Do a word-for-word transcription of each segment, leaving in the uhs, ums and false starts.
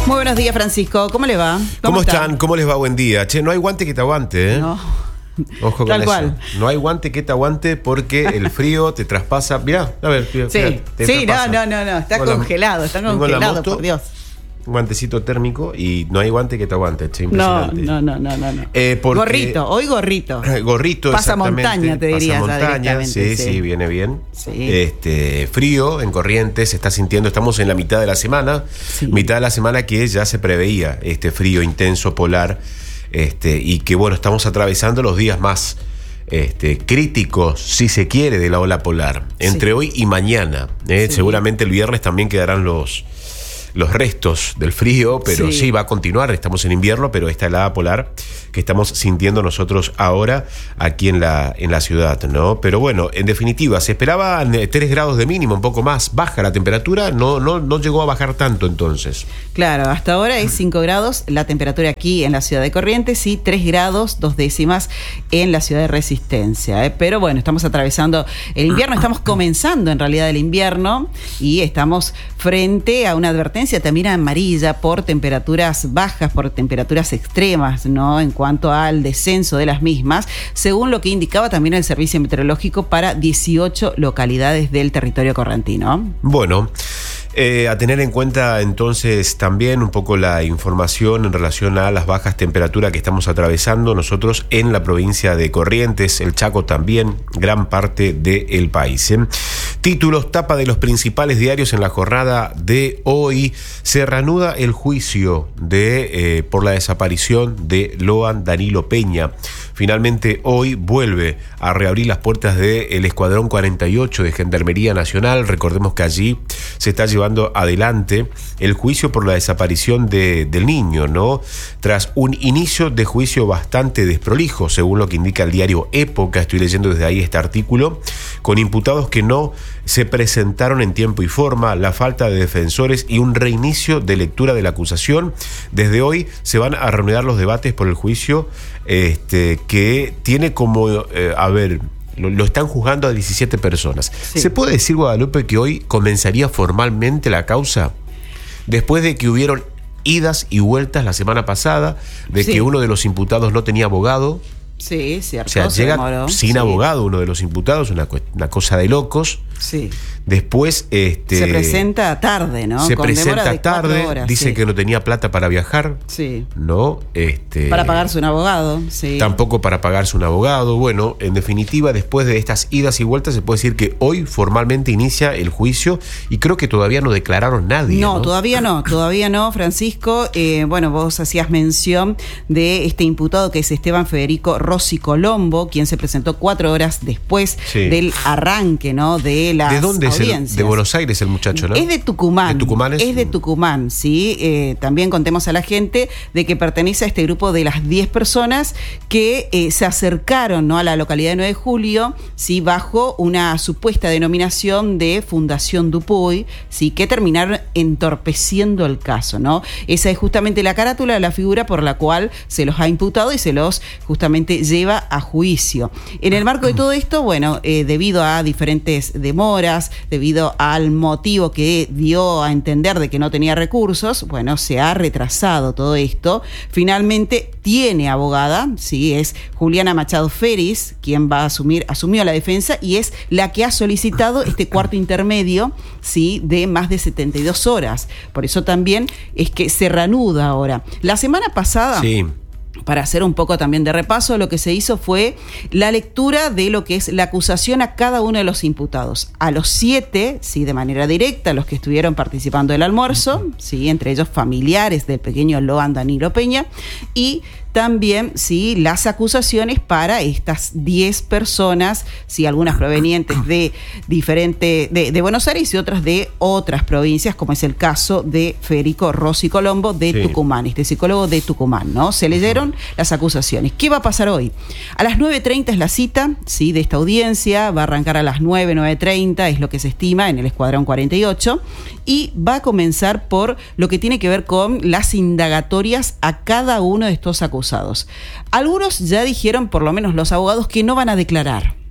Muy buenos días, Francisco. ¿Cómo le va? ¿Cómo, ¿Cómo están? están? ¿Cómo les va? Buen día. Che, no hay guante que te aguante, ¿eh? No. Ojo con Tal eso. cual. No hay guante que te aguante porque el frío te traspasa. Mirá, a ver, mirá, Sí, mirá, te sí, no, traspasa. no, no, no. Está Tengo congelado, la, está tengo congelado, la moto, por Dios. Un guantecito térmico y no hay guante que te aguante, che, No, impresionante. no, no, no, no. no. Eh, porque, gorrito, hoy gorrito. Gorrito, Pasa exactamente. montaña, te diría. Pasa montaña, sí, sí, sí, viene bien. Sí. Este, frío en Corrientes, se está sintiendo, estamos en la mitad de la semana, Sí. mitad de la semana que ya se preveía este frío intenso polar, este, y que bueno, estamos atravesando los días más Este, críticos, si se quiere, de la ola polar, entre sí. hoy y mañana. ¿eh? Sí. Seguramente el viernes también quedarán los, los restos del frío, pero sí. sí, va a continuar. Estamos en invierno, pero esta helada polar que estamos sintiendo nosotros ahora aquí en la, en la ciudad, ¿no? Pero bueno, en definitiva, se esperaban tres grados de mínimo, un poco más baja la temperatura, no, no, no llegó a bajar tanto entonces. Claro, hasta ahora es cinco grados la temperatura aquí en la ciudad de Corrientes y tres grados, dos décimas en la ciudad de Resistencia. ¿eh? Pero bueno, estamos atravesando el invierno, estamos comenzando en realidad el invierno y estamos frente a una advertencia también amarilla por temperaturas bajas, por temperaturas extremas, ¿no? En cuanto al descenso de las mismas, según lo que indicaba también el Servicio Meteorológico para dieciocho localidades del territorio correntino. Bueno, Eh, a tener en cuenta entonces también un poco la información en relación a las bajas temperaturas que estamos atravesando nosotros en la provincia de Corrientes, el Chaco también, gran parte del país. ¿eh? Títulos, tapa de los principales diarios en la jornada de hoy. Se reanuda el juicio de eh, por la desaparición de Loan Danilo Peña. Finalmente hoy vuelve a reabrir las puertas del Escuadrón cuarenta y ocho de Gendarmería Nacional. Recordemos que allí se está llevando adelante el juicio por la desaparición de, del niño, ¿no? Tras un inicio de juicio bastante desprolijo, según lo que indica el diario Época, estoy leyendo desde ahí este artículo, con imputados que no se presentaron en tiempo y forma, la falta de defensores y un reinicio de lectura de la acusación. Desde hoy se van a reanudar los debates por el juicio este, que tiene como, eh, a ver... Lo, lo están juzgando a diecisiete personas. Sí. ¿Se puede decir, Guadalupe, que hoy comenzaría formalmente la causa? Después de que hubieron idas y vueltas la semana pasada, de sí. que uno de los imputados no tenía abogado. Sí, cierto. O sea, llega demoró. sin sí. abogado uno de los imputados, una, una cosa de locos. Sí. Después este, se presenta tarde, ¿no? Se Con presenta de tarde, horas, dice sí. que no tenía plata para viajar. Sí. ¿No? Este, para pagarse un abogado, sí. Tampoco para pagarse un abogado. Bueno, en definitiva, después de estas idas y vueltas, se puede decir que hoy formalmente inicia el juicio y creo que todavía no declararon nadie. No, no, todavía no, todavía no, Francisco. Eh, bueno, vos hacías mención de este imputado que es Esteban Federico Rossi Colombo, quien se presentó cuatro horas después sí. del arranque, ¿no? De las ¿De dónde audiencias. Es el, de Buenos Aires el muchacho, ¿no? Es de Tucumán. ¿De Tucumán es? Es de Tucumán, sí. Eh, también contemos a la gente de que pertenece a este grupo de las diez personas que eh, se acercaron, ¿no? a la localidad de nueve de julio, sí, bajo una supuesta denominación de Fundación Dupuy, sí, que terminaron entorpeciendo el caso, ¿no? Esa es justamente la carátula de la figura por la cual se los ha imputado y se los justamente lleva a juicio. En el marco de todo esto, bueno, eh, debido a diferentes demoras, debido al motivo que dio a entender de que no tenía recursos, bueno, se ha retrasado todo esto. Finalmente tiene abogada, sí, es Juliana Machado Feris, quien va a asumir, asumió la defensa y es la que ha solicitado este cuarto intermedio, sí, de más de setenta y dos horas. Por eso también es que se reanuda ahora. La semana pasada... Sí. Para hacer un poco también de repaso, lo que se hizo fue la lectura de lo que es la acusación a cada uno de los imputados. A los siete, sí, de manera directa, los que estuvieron participando del almuerzo, sí, entre ellos familiares del pequeño Loan Danilo Peña, y también, sí, las acusaciones para estas diez personas, sí, algunas provenientes de diferentes, de, de Buenos Aires y otras de otras provincias, como es el caso de Federico Rossi Colombo de sí. Tucumán, este psicólogo de Tucumán, ¿no? Se leyeron las acusaciones. ¿Qué va a pasar hoy? A las nueve treinta es la cita, sí, de esta audiencia, va a arrancar a las nueve, nueve treinta, es lo que se estima en el Escuadrón cuarenta y ocho, y va a comenzar por lo que tiene que ver con las indagatorias a cada uno de estos acusados. Algunos ya dijeron, por lo menos los abogados, que no van a declarar.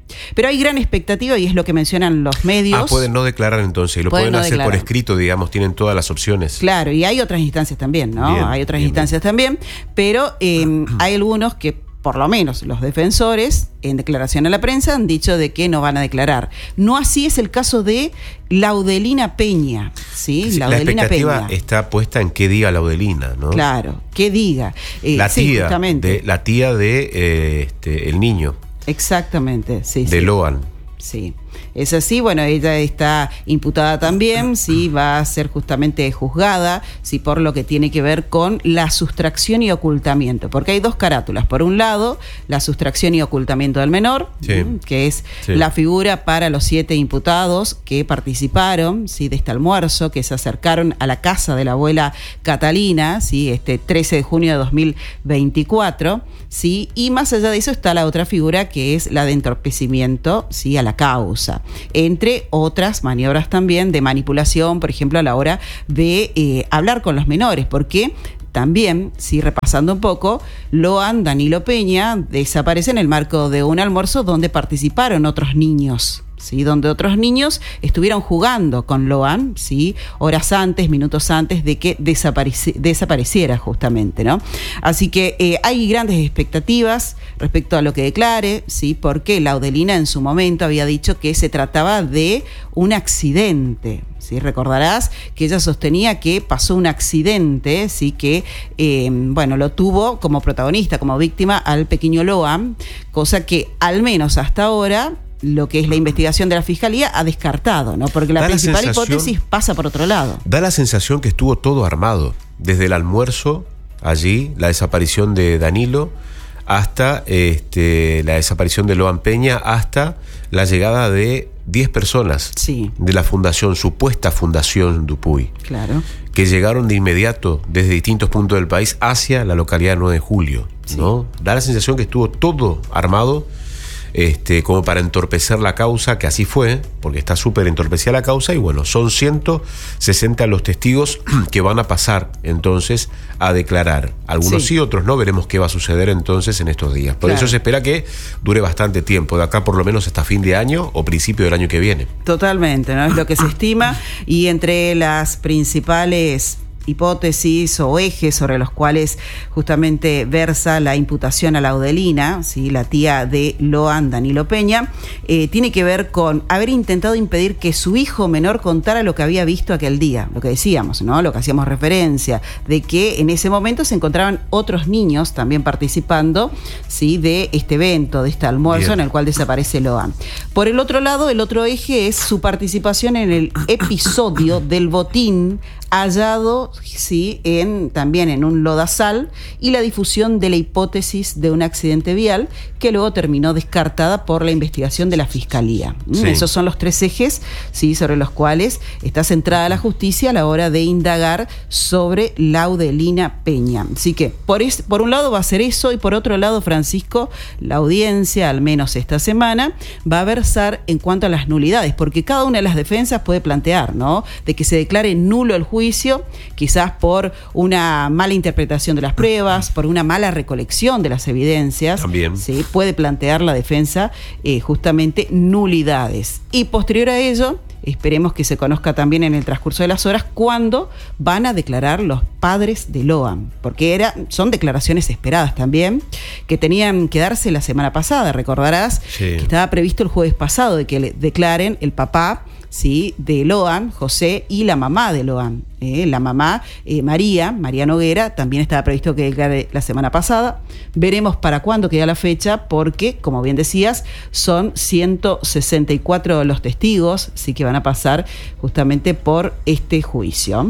Pero hay gran expectativa y es lo que mencionan los medios. Ah, pueden no declarar entonces, lo pueden, pueden no hacer declarar por escrito, digamos, tienen todas las opciones. Claro, y hay otras instancias también, ¿no? Bien, hay otras bien, instancias bien. también, pero eh, hay algunos que, por lo menos los defensores, en declaración a la prensa, han dicho de que no van a declarar. No así es el caso de Laudelina Peña, ¿sí? sí Laudelina la expectativa Peña. Está puesta en qué diga Laudelina, ¿no? Claro, qué diga. Eh, la, sí, tía justamente. de, la tía de eh, este, el niño. Exactamente, sí. De sí. Loan. Sí, es así. Bueno, ella está imputada también, sí, va a ser justamente juzgada, sí, por lo que tiene que ver con la sustracción y ocultamiento, porque hay dos carátulas. Por un lado, la sustracción y ocultamiento del menor, sí, que es sí. la figura para los siete imputados que participaron, sí, de este almuerzo, que se acercaron a la casa de la abuela Catalina, sí, este trece de junio de dos mil veinticuatro, sí, y más allá de eso está la otra figura que es la de entorpecimiento, sí, a la causa, entre otras maniobras también de manipulación, por ejemplo, a la hora de eh, hablar con los menores, porque también, sí, repasando un poco, Loan Danilo Peña desaparece en el marco de un almuerzo donde participaron otros niños, ¿sí? Donde otros niños estuvieron jugando con Loan, ¿sí? Horas antes, minutos antes de que desapareci- desapareciera justamente, ¿no? Así que eh, hay grandes expectativas respecto a lo que declare, ¿sí? Porque Laudelina en su momento había dicho que se trataba de un accidente, ¿sí? Recordarás que ella sostenía que pasó un accidente, ¿sí? Que eh, bueno, lo tuvo como protagonista, como víctima al pequeño Loan, cosa que al menos hasta ahora lo que es la investigación de la Fiscalía ha descartado, ¿no? Porque la da principal la hipótesis pasa por otro lado. Da la sensación que estuvo todo armado, desde el almuerzo allí, la desaparición de Danilo, hasta este, la desaparición de Loan Peña, hasta la llegada de diez personas sí. de la fundación, supuesta fundación Dupuy, claro. que llegaron de inmediato desde distintos puntos del país hacia la localidad de nueve de julio, sí. ¿no? Da la sensación que estuvo todo armado, Este, como para entorpecer la causa, que así fue, porque está súper entorpecida la causa, y bueno, son ciento sesenta los testigos que van a pasar entonces a declarar. Algunos sí, sí otros no, veremos qué va a suceder entonces en estos días. Por claro. eso se espera que dure bastante tiempo, de acá por lo menos hasta fin de año o principio del año que viene. Totalmente, ¿no? Es lo que se estima, y entre las principales hipótesis o ejes sobre los cuales justamente versa la imputación a Laudelina, ¿sí? La tía de Loan Danilo Peña, eh, tiene que ver con haber intentado impedir que su hijo menor contara lo que había visto aquel día, lo que decíamos, ¿no? Lo que hacíamos referencia, de que en ese momento se encontraban otros niños también participando, ¿sí? De este evento, de este almuerzo Bien. en el cual desaparece Loan. Por el otro lado, el otro eje es su participación en el episodio del botín hallado, sí, en, también en un lodazal, y la difusión de la hipótesis de un accidente vial que luego terminó descartada por la investigación de la Fiscalía. Sí. Esos son los tres ejes, sí, sobre los cuales está centrada la justicia a la hora de indagar sobre Laudelina Peña. Así que, por, es, por un lado va a ser eso, y por otro lado, Francisco, la audiencia, al menos esta semana, va a versar en cuanto a las nulidades, porque cada una de las defensas puede plantear, ¿no?, de que se declare nulo el juicio juicio, quizás por una mala interpretación de las pruebas, por una mala recolección de las evidencias. También. ¿sí? Puede plantear la defensa eh, justamente nulidades. Y posterior a ello, esperemos que se conozca también en el transcurso de las horas cuándo van a declarar los padres de Loan, porque era, son declaraciones esperadas también, que tenían que darse la semana pasada. Recordarás sí. que estaba previsto el jueves pasado de que le declaren el papá, ¿sí?, de Loan, José, y la mamá de Loan. Eh, la mamá, eh, María, María Noguera, también estaba previsto que declare la semana pasada. Veremos para cuándo queda la fecha, porque, como bien decías, son ciento sesenta y cuatro los testigos, sí, que van a pasar justamente por este juicio.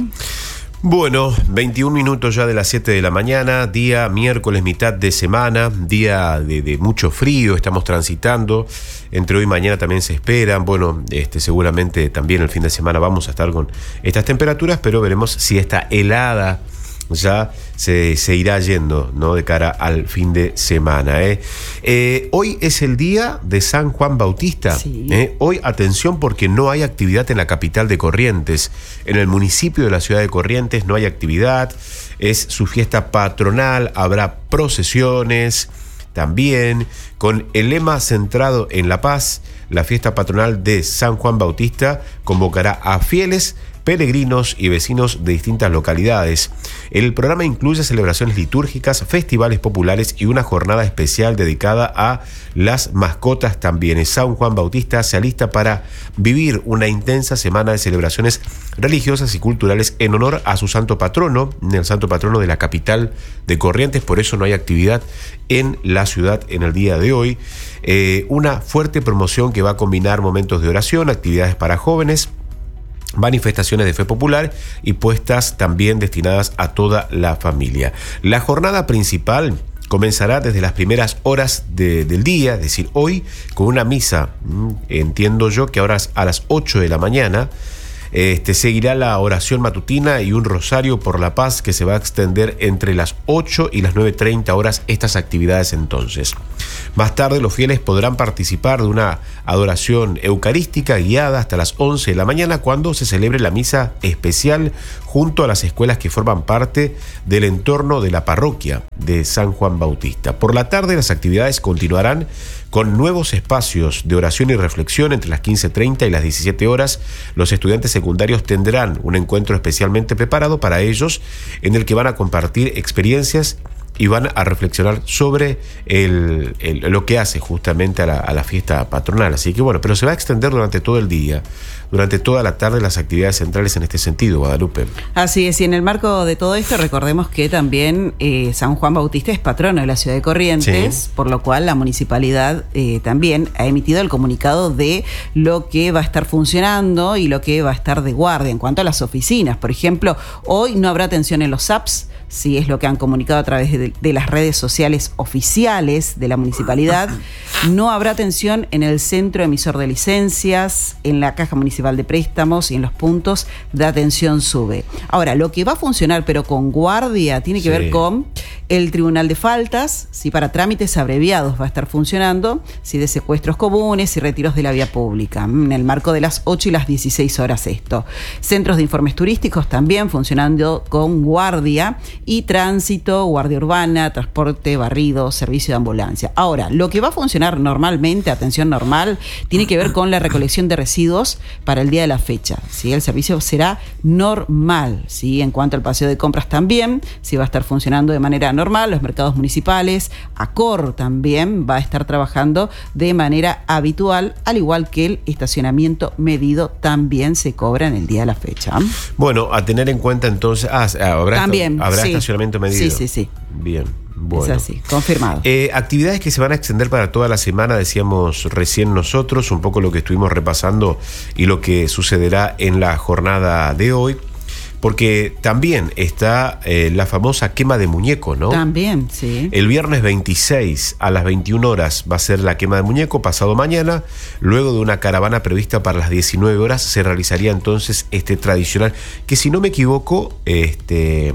Bueno, veintiún minutos ya de las siete de la mañana, día miércoles, mitad de semana, día de, de mucho frío, estamos transitando, entre hoy y mañana también se esperan, bueno, este, seguramente también el fin de semana vamos a estar con estas temperaturas, pero veremos si esta helada ya se, se irá yendo, ¿no?, de cara al fin de semana. ¿eh? Eh, hoy es el día de San Juan Bautista. Sí. ¿eh? Hoy, atención, porque no hay actividad en la capital de Corrientes. En el municipio de la ciudad de Corrientes no hay actividad. Es su fiesta patronal, habrá procesiones. también, con el lema centrado en la paz. La fiesta patronal de San Juan Bautista convocará a fieles, peregrinos y vecinos de distintas localidades. El programa incluye celebraciones litúrgicas, festivales populares y una jornada especial dedicada a las mascotas también. San Juan Bautista se alista para vivir una intensa semana de celebraciones religiosas y culturales en honor a su santo patrono, el santo patrono de la capital de Corrientes. Por eso no hay actividad en la ciudad en el día de hoy. Eh, una fuerte promoción que va a combinar momentos de oración, actividades para jóvenes, manifestaciones de fe popular y puestas también destinadas a toda la familia. La jornada principal comenzará desde las primeras horas de, del día, es decir, hoy, con una misa, entiendo yo que ahora a las ocho de la mañana. Este, seguirá la oración matutina y un rosario por la paz que se va a extender entre las ocho y las nueve treinta horas, estas actividades entonces. Más tarde los fieles podrán participar de una adoración eucarística guiada hasta las once de la mañana, cuando se celebre la misa especial junto a las escuelas que forman parte del entorno de la parroquia de San Juan Bautista. Por la tarde las actividades continuarán con nuevos espacios de oración y reflexión entre las quince treinta y las diecisiete horas. Los estudiantes secundarios tendrán un encuentro especialmente preparado para ellos, en el que van a compartir experiencias y van a reflexionar sobre el, el, lo que hace justamente a la, a la fiesta patronal. Así que bueno, pero se va a extender durante todo el día, durante toda la tarde, las actividades centrales en este sentido, Guadalupe. Así es, y en el marco de todo esto recordemos que también eh, San Juan Bautista es patrono de la ciudad de Corrientes, sí. Por lo cual la municipalidad eh, también ha emitido el comunicado de lo que va a estar funcionando y lo que va a estar de guardia en cuanto a las oficinas. Por ejemplo, hoy no habrá atención en los S A Ps, sí, es lo que han comunicado a través de, de las redes sociales oficiales de la municipalidad. No habrá atención en el centro emisor de licencias, en la caja municipal de préstamos y en los puntos de atención SUBE. Ahora, lo que va a funcionar, pero con guardia, tiene que sí. ver con el Tribunal de Faltas, sí, para trámites abreviados va a estar funcionando, sí, de secuestros comunes y retiros de la vía pública, en el marco de las ocho y las dieciséis horas esto. Centros de informes turísticos también funcionando con guardia, y tránsito, guardia urbana, transporte, barrido, servicio de ambulancia. Ahora, lo que va a funcionar normalmente, atención normal, tiene que ver con la recolección de residuos para el día de la fecha, ¿sí? El servicio será normal, ¿sí? En cuanto al paseo de compras también, sí va a estar funcionando de manera normal. Los mercados municipales, ACOR también va a estar trabajando de manera habitual, al igual que el estacionamiento medido también se cobra en el día de la fecha. Bueno, a tener en cuenta entonces, ah, habrá, también, habrá sí. estacionamiento medido. Sí, sí, sí. Bien. Bueno. Es así, confirmado. Eh, actividades que se van a extender para toda la semana, decíamos recién nosotros, un poco lo que estuvimos repasando y lo que sucederá en la jornada de hoy, porque también está eh, la famosa quema de muñeco, ¿no? También, sí. El viernes veintiséis a las veintiuna horas va a ser la quema de muñeco, pasado mañana, luego de una caravana prevista para las diecinueve horas, se realizaría entonces este tradicional, que si no me equivoco, este...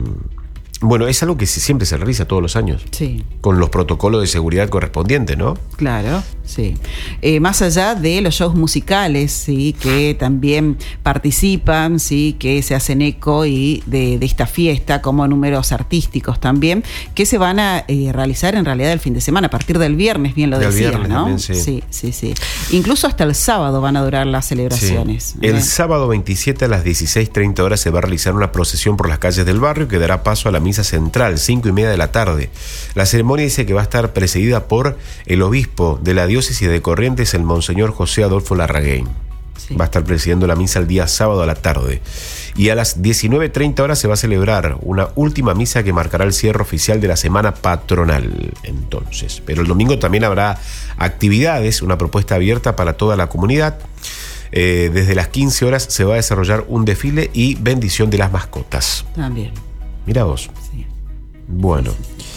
Bueno, es algo que siempre se realiza todos los años. Sí. Con los protocolos de seguridad correspondientes, ¿no? Claro, sí. Eh, más allá de los shows musicales, sí, que también participan, sí, que se hacen eco y de, de esta fiesta, como números artísticos también, que se van a eh, realizar en realidad el fin de semana, a partir del viernes, bien lo del decía, viernes, ¿no? También, sí. sí, sí, sí. Incluso hasta el sábado van a durar las celebraciones. Sí. El ¿eh? sábado veintisiete a las dieciséis treinta horas se va a realizar una procesión por las calles del barrio que dará paso a la misa central, cinco y media de la tarde. La ceremonia dice que va a estar precedida por el obispo de la diócesis de Corrientes, el monseñor José Adolfo Larraguén. Sí. Va a estar presidiendo la misa el día sábado a la tarde. Y a las diecinueve treinta horas se va a celebrar una última misa que marcará el cierre oficial de la semana patronal. Entonces, pero el domingo también habrá actividades, una propuesta abierta para toda la comunidad. Eh, desde las quince horas se va a desarrollar un desfile y bendición de las mascotas. También. Mira vos. Sí. Bueno,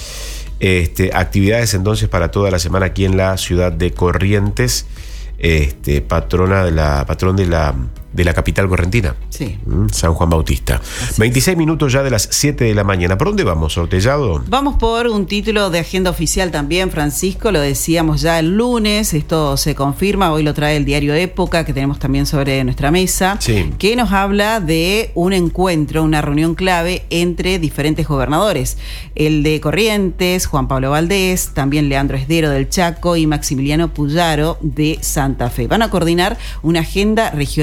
este, actividades entonces para toda la semana aquí en la ciudad de Corrientes, este, patrona de la, patrón de la, de la capital correntina. Sí. San Juan Bautista. Así veintiséis es. Minutos ya de las siete de la mañana. ¿Por dónde vamos, Sortellado? Vamos por un título de agenda oficial también, Francisco, lo decíamos ya el lunes, esto se confirma, hoy lo trae el diario Época, que tenemos también sobre nuestra mesa, sí. que nos habla de un encuentro, una reunión clave entre diferentes gobernadores, el de Corrientes, Juan Pablo Valdés, también Leandro Esdero del Chaco y Maximiliano Puyaro de Santa Fe. Van a coordinar una agenda regional